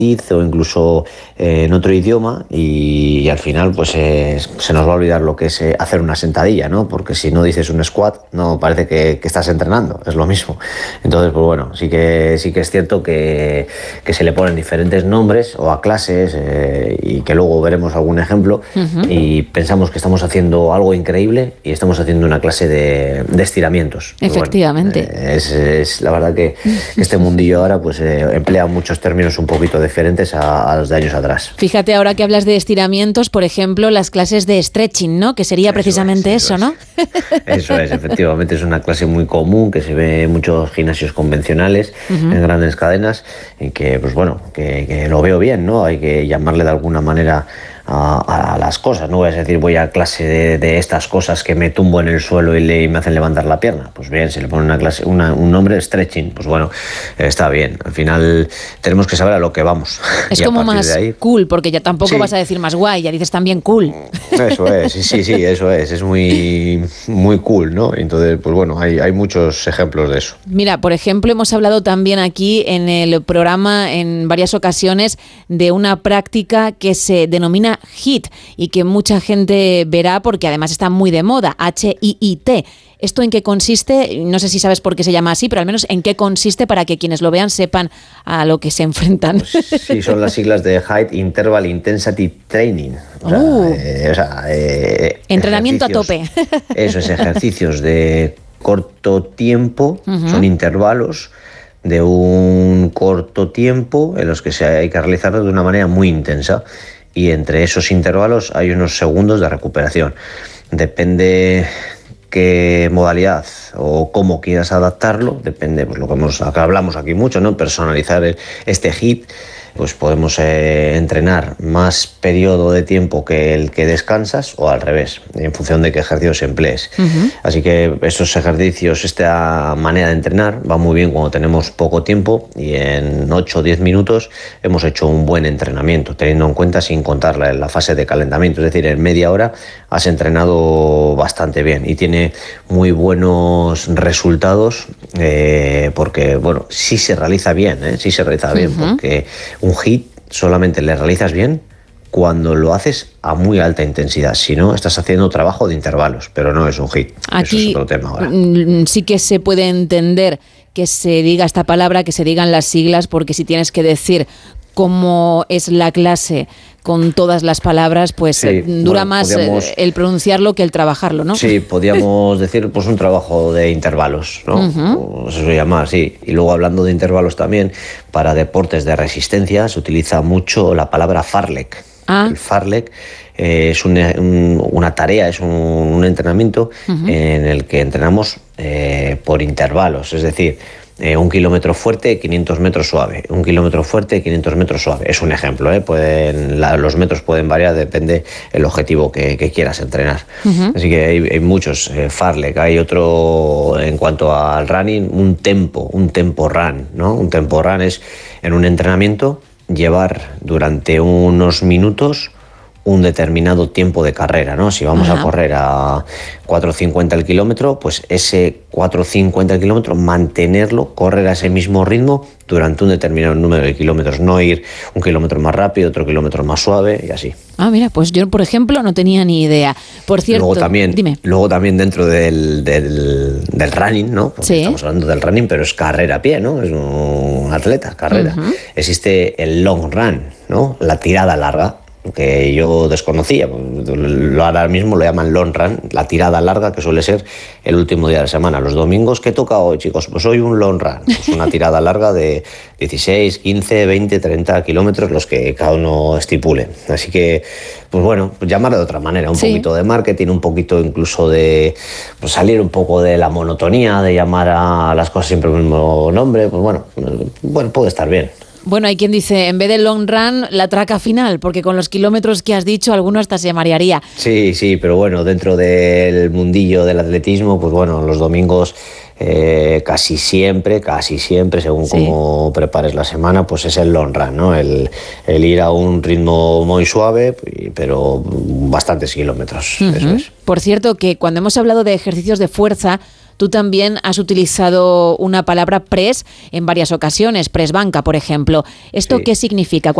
o incluso en otro idioma y al final pues se nos va a olvidar lo que es hacer una sentadilla, ¿no? Porque si no dices un squat no parece que estás entrenando, es lo mismo. Entonces pues bueno, sí que es cierto que se le ponen diferentes nombres o a clases y que luego veremos algún ejemplo y pensamos que estamos haciendo algo increíble y estamos haciendo una clase de estiramientos. Efectivamente. Bueno, es la verdad que este mundillo ahora pues emplea muchos términos un poquito diferentes a los de años atrás. Fíjate, ahora que hablas de estiramientos, por ejemplo, las clases de stretching, ¿no? Que sería precisamente eso, ¿no? Eso es, efectivamente, es una clase muy común que se ve en muchos gimnasios convencionales, en grandes cadenas, y que, pues bueno, que lo veo bien, ¿no? Hay que llamarle de alguna manera a las cosas, no voy a decir voy a clase de estas cosas que me tumbo en el suelo y me hacen levantar la pierna, pues bien, se le pone una clase, un nombre, stretching, pues bueno, está bien, al final tenemos que saber a lo que vamos. Es como más cool, porque ya tampoco vas a decir más guay, ya dices también cool. Eso es, sí, eso es muy, muy cool, ¿no? Entonces, pues bueno, hay muchos ejemplos de eso. Mira, por ejemplo, hemos hablado también aquí en el programa en varias ocasiones de una práctica que se denomina HIIT y que mucha gente verá porque además está muy de moda, HIIT. ¿Esto en qué consiste? No sé si sabes por qué se llama así, pero al menos en qué consiste para que quienes lo vean sepan a lo que se enfrentan. Pues sí, son las siglas de Height Interval Intensity Training. Entrenamiento a tope. Eso es, ejercicios de corto tiempo, son intervalos de un corto tiempo en los que hay que realizarlo de una manera muy intensa. Y entre esos intervalos hay unos segundos de recuperación. Depende qué modalidad o cómo quieras adaptarlo, depende, pues lo que hablamos aquí mucho, ¿no? Personalizar este HIIT, pues podemos entrenar más periodo de tiempo que el que descansas o al revés, en función de qué ejercicios emplees. Así que estos ejercicios, esta manera de entrenar va muy bien cuando tenemos poco tiempo y en 8 o 10 minutos hemos hecho un buen entrenamiento, teniendo en cuenta sin contar la fase de calentamiento, es decir, en media hora has entrenado bastante bien y tiene muy buenos resultados porque, bueno, sí se realiza bien, porque un HIIT solamente le realizas bien cuando lo haces a muy alta intensidad. Si no, estás haciendo trabajo de intervalos, pero no es un HIIT. Aquí eso es otro tema ahora. Sí que se puede entender que se diga esta palabra, que se digan las siglas, porque si tienes que decir cómo es la clase con todas las palabras, pues sí, dura más el pronunciarlo que el trabajarlo, ¿no? Sí, podríamos decir pues un trabajo de intervalos, ¿no? Eso se llama así. Y luego hablando de intervalos también, para deportes de resistencia se utiliza mucho la palabra fartlek. El fartlek es una tarea, es un entrenamiento en el que entrenamos por intervalos, es decir, 1 kilómetro fuerte, 500 metros suave. 1 kilómetro fuerte, 500 metros suave. Es un ejemplo, ¿eh? Los metros pueden variar, depende el objetivo que quieras entrenar. Así que hay muchos. Fartlek, hay otro en cuanto al running, un tempo run, ¿no? Un tempo run es en un entrenamiento llevar durante unos minutos un determinado tiempo de carrera, ¿no? Si vamos a correr a 4.50 el kilómetro, pues ese 4.50 el kilómetro, mantenerlo, correr a ese mismo ritmo durante un determinado número de kilómetros, no ir 1 kilómetro más rápido, otro kilómetro más suave y así. Ah, mira, pues yo, por ejemplo, no tenía ni idea. Por cierto, luego también dentro del running, ¿no? Porque estamos hablando del running, pero es carrera a pie, ¿no? Es un atleta, carrera. Existe el long run, ¿no? La tirada larga, que yo desconocía, ahora mismo lo llaman long run, la tirada larga, que suele ser el último día de la semana. Los domingos, ¿qué toca hoy, chicos? Pues hoy un long run, pues una tirada larga de 16, 15, 20, 30 kilómetros, los que cada uno estipule. Así que, pues bueno, llamarlo de otra manera, un poquito de marketing, un poquito incluso de pues salir un poco de la monotonía, de llamar a las cosas siempre el mismo nombre, pues bueno, puede estar bien. Bueno, hay quien dice, en vez del long run, la traca final, porque con los kilómetros que has dicho, alguno hasta se marearía. Sí, pero bueno, dentro del mundillo del atletismo, pues bueno, los domingos casi siempre, según cómo prepares la semana, pues es el long run, ¿no? El ir a un ritmo muy suave, pero bastantes kilómetros, eso es. Por cierto, que cuando hemos hablado de ejercicios de fuerza, tú también has utilizado una palabra press en varias ocasiones, press banca, por ejemplo. ¿Esto qué significa?